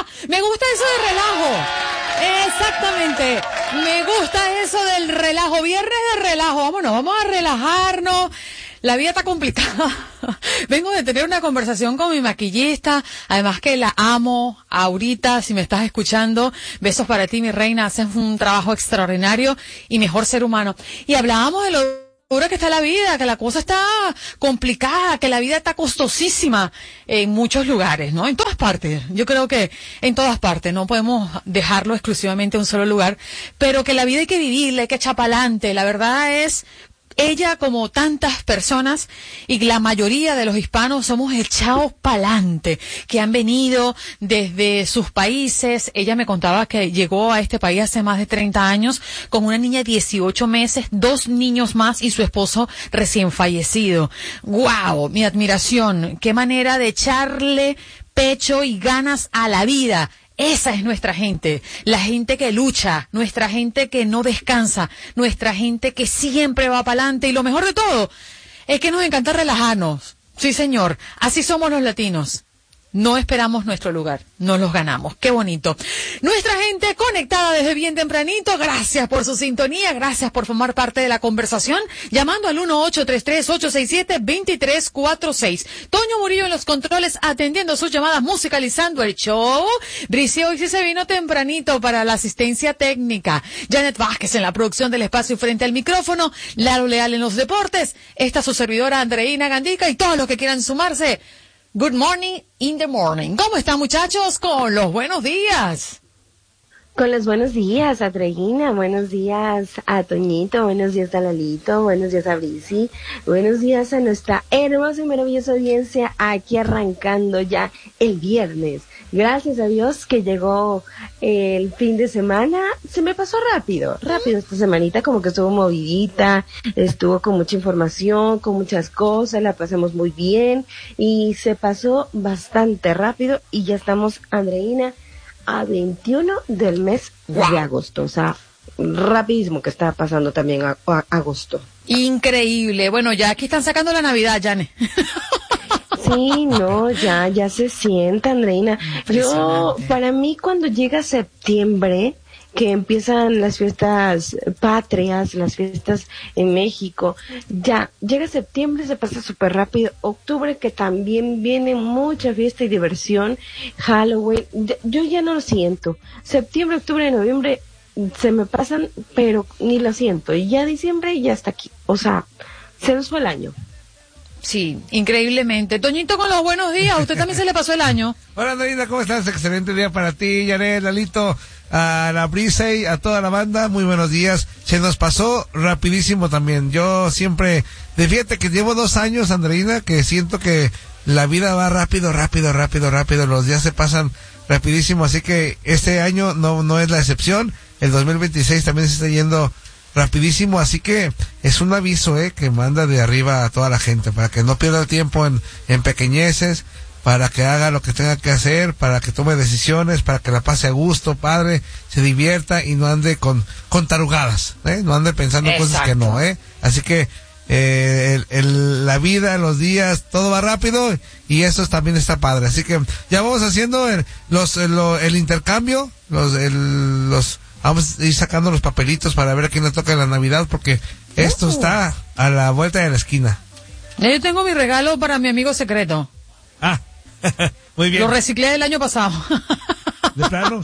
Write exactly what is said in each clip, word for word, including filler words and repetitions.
Me gusta eso de relajo. Exactamente. Me gusta eso del relajo. Viernes de relajo. Vámonos, vamos a relajarnos. La vida está complicada. Vengo de tener una conversación con mi maquillista, además que la amo. Ahorita, si me estás escuchando, besos para ti, mi reina, haces un trabajo extraordinario y mejor ser humano. Y hablábamos de lo dura que está la vida, que la cosa está complicada, que la vida está costosísima en muchos lugares, ¿no? En todas partes. Yo creo que en todas partes. No podemos dejarlo exclusivamente en un solo lugar, pero que la vida hay que vivirla, hay que echar pa'lante. La verdad es, ella, como tantas personas, y la mayoría de los hispanos, somos echados pa'lante, que han venido desde sus países. Ella me contaba que llegó a este país hace más de treinta años con una niña de dieciocho meses, dos niños más y su esposo recién fallecido. ¡Guau! Mi admiración. Qué manera de echarle pecho y ganas a la vida. Esa es nuestra gente, la gente que lucha, nuestra gente que no descansa, nuestra gente que siempre va para adelante. Y lo mejor de todo es que nos encanta relajarnos. Sí, señor, así somos los latinos. No esperamos nuestro lugar, nos los ganamos. Qué bonito. Nuestra gente conectada desde bien tempranito, gracias por su sintonía, gracias por formar parte de la conversación, llamando al uno ocho tres tres, ocho seis siete, dos tres cuatro seis. Toño Murillo en los controles, atendiendo sus llamadas, musicalizando el show. Brice hoy sí se vino tempranito para la asistencia técnica. Janet Vázquez en la producción del espacio frente al micrófono. Lalo Leal en los deportes. Esta su servidora Andreina Gandica y todos los que quieran sumarse. Good morning in the morning. ¿Cómo están, muchachos? Con los buenos días. Con los buenos días, Andreina. Buenos días a Toñito. Buenos días a Lalito. Buenos días a Brisi. Buenos días a nuestra hermosa y maravillosa audiencia aquí arrancando ya el viernes. Gracias a Dios que llegó el fin de semana. Se me pasó rápido, rápido esta semanita, como que estuvo movidita, estuvo con mucha información, con muchas cosas, la pasamos muy bien y se pasó bastante rápido y ya estamos, Andreina, a veintiuno del mes de agosto. O sea, rapidísimo que está pasando también a, a agosto. Increíble. Bueno, ya aquí están sacando la Navidad, Jane. Sí, no, ya, ya se siente, Andreina. Yo, para mí, cuando llega septiembre, que empiezan las fiestas patrias, las fiestas en México, ya, llega septiembre, se pasa súper rápido. Octubre, que también viene mucha fiesta y diversión. Halloween, yo ya no lo siento. Septiembre, octubre, noviembre, se me pasan, pero ni lo siento. Y ya diciembre ya está aquí. O sea, se nos fue el año. Sí, increíblemente. Toñito, con los buenos días. ¿A usted también se le pasó el año? Hola, Andreina, ¿cómo estás? Excelente día para ti, Yanet, Lalito, a la Brisey, a toda la banda. Muy buenos días. Se nos pasó rapidísimo también. Yo siempre, de fíjate que llevo dos años, Andreina, que siento que la vida va rápido, rápido, rápido, rápido. Los días se pasan rapidísimo. Así que este año no, no es la excepción. El dos mil veintiséis también se está yendo rapidísimo, así que es un aviso eh que manda de arriba a toda la gente para que no pierda el tiempo en, en pequeñeces, para que haga lo que tenga que hacer, para que tome decisiones, para que la pase a gusto, padre, se divierta y no ande con, con tarugadas, ¿eh? No ande pensando Exacto. cosas que no, eh. Así que eh, el, el, la vida, los días, todo va rápido y eso también está padre. Así que ya vamos haciendo el, los, el, el intercambio, los, el, los vamos a ir sacando los papelitos para ver a quién le toca en la Navidad, porque esto uh. está a la vuelta de la esquina. Yo tengo mi regalo para mi amigo secreto. Ah, muy bien. Lo reciclé el año pasado. ¿De plano?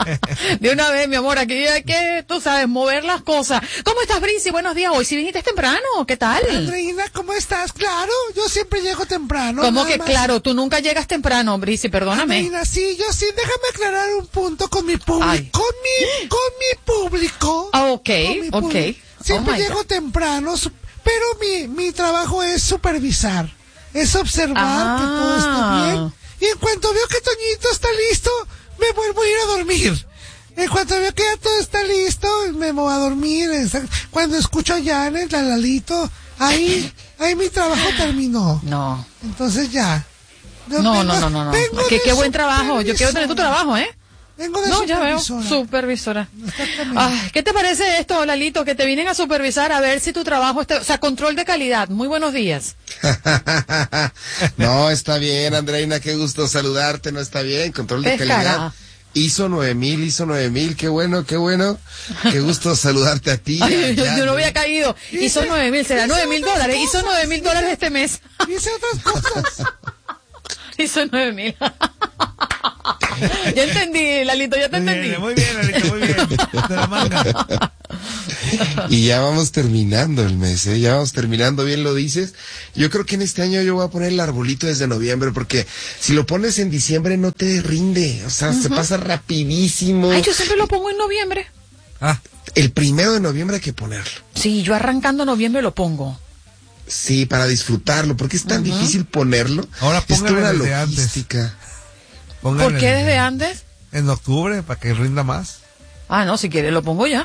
De una vez, mi amor, aquí hay que, tú sabes, mover las cosas. ¿Cómo estás, Brisi? Buenos días. Hoy sí viniste temprano. ¿Qué tal? Andreina, ¿cómo estás? Claro, yo siempre llego temprano. ¿Cómo que más. Claro? Tú nunca llegas temprano, Brisi, perdóname. Andreina, sí, yo sí. Déjame aclarar un punto con mi público. Ay. Con mi, con mi público. Ah, ok, mi ok. Público. Siempre oh llego God. temprano, pero mi, mi trabajo es supervisar. Es observar ah. que todo esté bien. Y en cuanto veo que Toñito está listo, me vuelvo a ir a dormir. En cuanto veo que ya todo está listo, me voy a dormir. Cuando escucho a Janet, a Lalito, ahí, ahí mi trabajo terminó. No. Entonces ya. No, no, no, no, no. no. Qué, qué buen trabajo. Yo quiero tener tu trabajo, ¿eh? Vengo de No, ya veo, supervisora. supervisora. Exactamente. Ay, ¿qué te parece esto, Lalito? Que te vienen a supervisar a ver si tu trabajo está, o sea, control de calidad. Muy buenos días. No, está bien, Andreina, qué gusto saludarte, no está bien, control de Pescara. calidad. ISO nueve mil, ISO nueve mil, qué bueno, qué bueno. Qué gusto saludarte a ti. Ay, yo, ya, yo no ya. había caído. Hizo nueve mil, será nueve mil dólares. Hizo nueve mil dólares este mes. Hice otras cosas. Hizo nueve mil. Ya entendí, Lalito, ya te Muy entendí. bien, muy bien, Lalito, muy bien. De la manga. Y ya vamos terminando el mes, ¿eh? Ya vamos terminando, bien lo dices. Yo creo que en este año yo voy a poner el arbolito desde noviembre, porque si lo pones en diciembre no te rinde, o sea, uh-huh. se pasa rapidísimo. Ay, yo siempre lo pongo en noviembre. Ah. El primero de noviembre hay que ponerlo. Sí, yo arrancando noviembre lo pongo. Sí, para disfrutarlo, porque es tan uh-huh. difícil ponerlo. Ahora póngale es desde una antes. logística. ¿Por qué desde antes? En octubre, para que rinda más. Ah, no, si quieres lo pongo ya.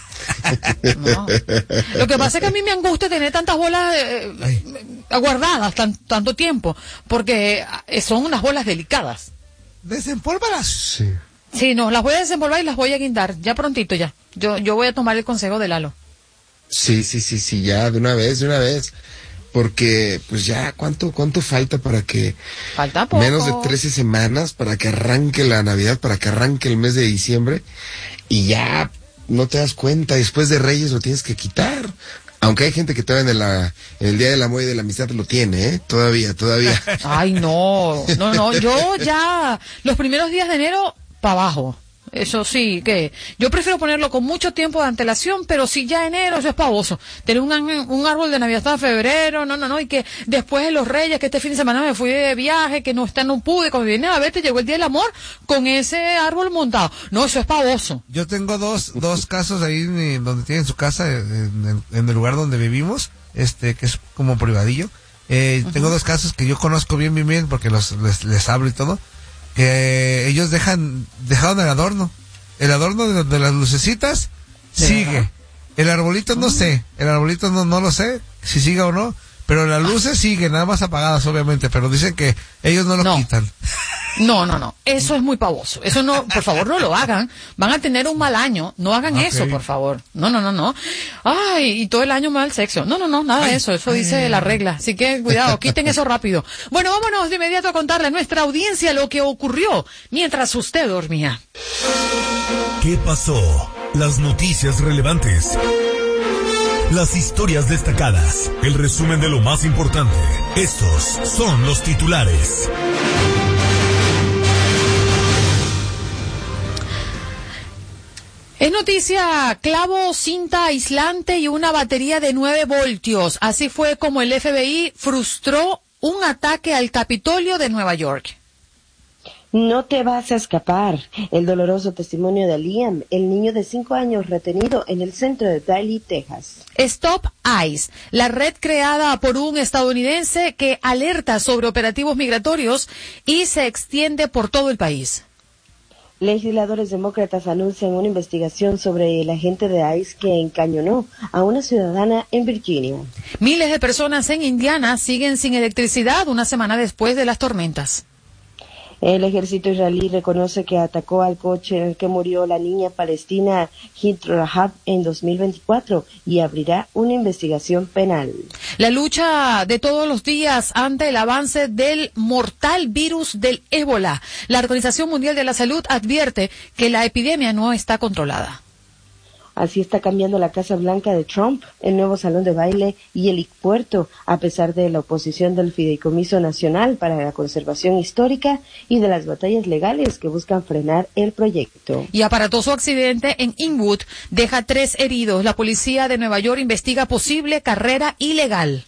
No. Lo que pasa es que a mí me angustia tener tantas bolas eh, aguardadas tan, tanto tiempo, porque son unas bolas delicadas. Desempólvalas. Sí. Sí, no, las voy a desempolvar y las voy a guindar, ya prontito ya. Yo, yo voy a tomar el consejo de Lalo. Sí, sí, sí, sí, ya, de una vez, de una vez. Porque, pues ya, ¿cuánto, cuánto falta para que... Falta poco. Menos de trece semanas para que arranque la Navidad, para que arranque el mes de diciembre. Y ya no te das cuenta, después de Reyes lo tienes que quitar. Aunque hay gente que todavía en, la, en el Día del Amor y de la Amistad lo tiene, ¿eh? Todavía, todavía. Ay, no, no, no, yo ya los primeros días de enero, para abajo. Eso sí, que yo prefiero ponerlo con mucho tiempo de antelación, pero si ya enero, eso es pavoso. Tener un, un árbol de Navidad hasta febrero, no, no, no, y que después de los Reyes, que este fin de semana me fui de viaje, que no está, no pude, cuando viene a ver, te llegó el Día del Amor con ese árbol montado. No, eso es pavoso. Yo tengo dos, dos casos ahí en, donde tienen su casa, en, en el lugar donde vivimos, este, que es como privadillo. Eh, uh-huh. Tengo dos casos que yo conozco bien, bien, bien, porque los, les, les hablo y todo. Que ellos dejan, dejaron el adorno. El adorno de, de las lucecitas sigue. El arbolito no sé, el arbolito no, no lo sé si sigue o no, pero las luces siguen, nada más apagadas obviamente, pero dicen que ellos no lo no. quitan. No, no, no, eso es muy pavoso. Eso no, por favor, no lo hagan. Van a tener un mal año. No hagan okay. eso, por favor. No, no, no, no. Ay, y todo el año me da el sexo. No, no, no, nada ay, de eso. Eso ay, dice ay, la regla. Así que cuidado, quiten eso rápido. Bueno, vámonos de inmediato a contarle a nuestra audiencia lo que ocurrió mientras usted dormía. ¿Qué pasó? Las noticias relevantes. Las historias destacadas. El resumen de lo más importante. Estos son los titulares. Es noticia, clavo, cinta aislante y una batería de nueve voltios. Así fue como el F B I frustró un ataque al Capitolio de Nueva York. No te vas a escapar. El doloroso testimonio de Liam, el niño de cinco años retenido en el centro de Daley, Texas. Stop ICE, la red creada por un estadounidense que alerta sobre operativos migratorios y se extiende por todo el país. Legisladores demócratas anuncian una investigación sobre el agente de ICE que encañonó a una ciudadana en Virginia. Miles de personas en Indiana siguen sin electricidad una semana después de las tormentas. El ejército israelí reconoce que atacó al coche en el que murió la niña palestina Hit Rahab en dos mil veinticuatro y abrirá una investigación penal. La lucha de todos los días ante el avance del mortal virus del ébola. La Organización Mundial de la Salud advierte que la epidemia no está controlada. Así está cambiando la Casa Blanca de Trump, el nuevo salón de baile y el puerto, a pesar de la oposición del Fideicomiso Nacional para la Conservación Histórica y de las batallas legales que buscan frenar el proyecto. Y aparatoso accidente en Inwood deja tres heridos. La policía de Nueva York investiga posible carrera ilegal.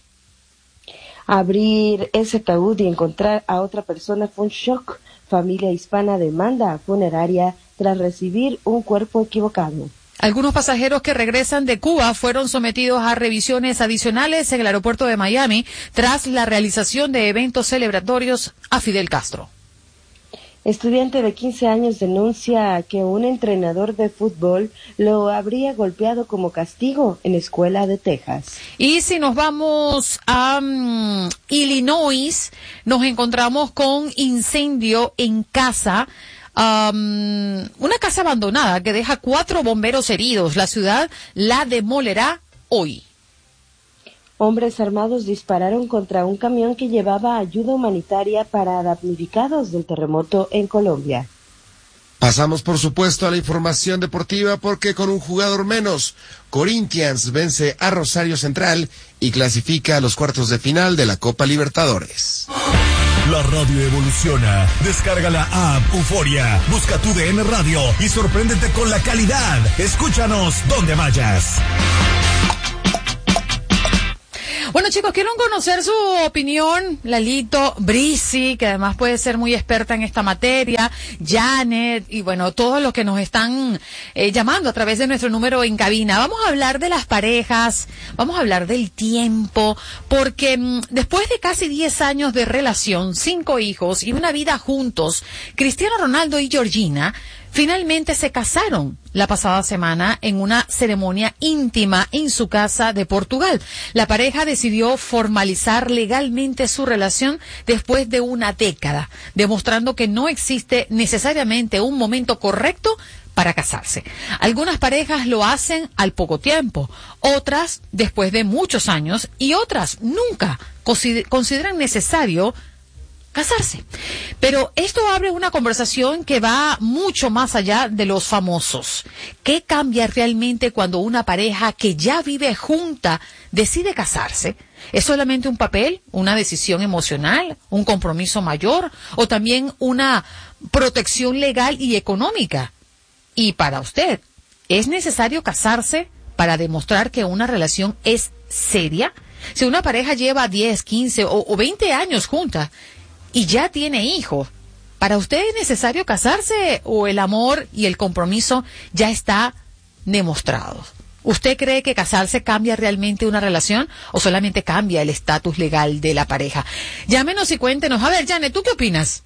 Abrir ese ataúd y encontrar a otra persona fue un shock. Familia hispana demanda a funeraria tras recibir un cuerpo equivocado. Algunos pasajeros que regresan de Cuba fueron sometidos a revisiones adicionales en el aeropuerto de Miami tras la realización de eventos celebratorios a Fidel Castro. Estudiante de quince años denuncia que un entrenador de fútbol lo habría golpeado como castigo en escuela de Texas. Y si nos vamos a um, Illinois, nos encontramos con incendio en casa Um, una casa abandonada que deja cuatro bomberos heridos. La ciudad la demolerá hoy. Hombres armados dispararon contra un camión que llevaba ayuda humanitaria para damnificados del terremoto en Colombia. Pasamos, por supuesto, a la información deportiva porque con un jugador menos, Corinthians vence a Rosario Central y clasifica a los cuartos de final de la Copa Libertadores. La radio evoluciona. Descarga la app Euforia, busca tu D N Radio y sorpréndete con la calidad. Escúchanos donde vayas. Bueno, chicos, quiero conocer su opinión. Lalito, Brisi, que además puede ser muy experta en esta materia, Janet, y bueno, todos los que nos están eh, llamando a través de nuestro número en cabina. Vamos a hablar de las parejas, vamos a hablar del tiempo, porque mmm, después de casi diez años de relación, cinco hijos y una vida juntos, Cristiano Ronaldo y Georgina finalmente se casaron la pasada semana en una ceremonia íntima en su casa de Portugal. La pareja decidió formalizar legalmente su relación después de una década, demostrando que no existe necesariamente un momento correcto para casarse. Algunas parejas lo hacen al poco tiempo, otras después de muchos años y otras nunca consideran necesario casarse. Pero esto abre una conversación que va mucho más allá de los famosos. ¿Qué cambia realmente cuando una pareja que ya vive junta decide casarse? ¿Es solamente un papel, una decisión emocional, un compromiso mayor o también una protección legal y económica? Y para usted, ¿es necesario casarse para demostrar que una relación es seria? Si una pareja lleva diez, quince o, o veinte años junta y ya tiene hijos, ¿para usted es necesario casarse o el amor y el compromiso ya está demostrado? ¿Usted cree que casarse cambia realmente una relación o solamente cambia el estatus legal de la pareja? Llámenos y cuéntenos. A ver, Janet, ¿tú qué opinas?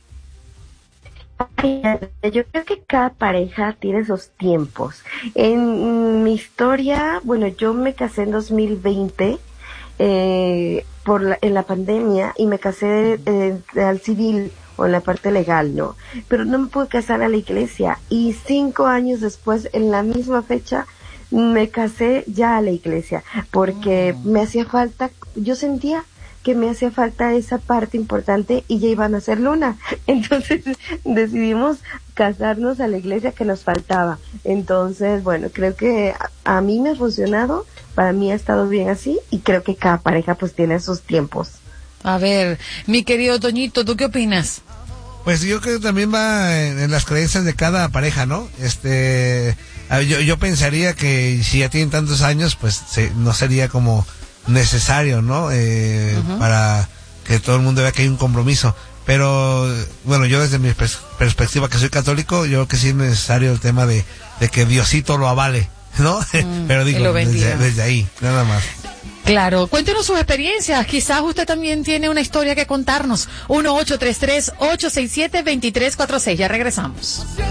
Yo creo que cada pareja tiene sus tiempos. En mi historia, bueno, yo me casé en dos mil veinte eh, por la, en la pandemia y me casé eh, al civil o en la parte legal, ¿no? Pero no me pude casar a la iglesia y cinco años después, en la misma fecha, me casé ya a la iglesia porque oh. me hacía falta, yo sentía que me hacía falta esa parte importante y ya iban a ser luna. Entonces decidimos casarnos a la iglesia que nos faltaba. Entonces, bueno, creo que a, a mí me ha funcionado, para mí ha estado bien así y creo que cada pareja pues tiene sus tiempos. A ver, mi querido Toñito, ¿tú qué opinas? Pues yo creo que también va en, en las creencias de cada pareja, ¿no? Este, yo, yo pensaría que si ya tienen tantos años, pues se, no sería como necesario, ¿no? Eh, uh-huh. Para que todo el mundo vea que hay un compromiso. Pero, bueno, yo desde mi pers- perspectiva que soy católico, yo creo que sí es necesario el tema de, de que Diosito lo avale, ¿no? Mm, pero digo, desde, desde ahí, nada más. Claro, cuéntenos sus experiencias, quizás usted también tiene una historia que contarnos. uno ocho tres tres, ocho seis siete, dos tres cuatro seis, ya regresamos.